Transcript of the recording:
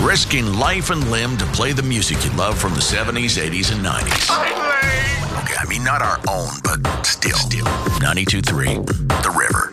risking life and limb to play the music you love from the 70s, 80s, and 90s. Okay, I mean not our own, but still. 92.3, The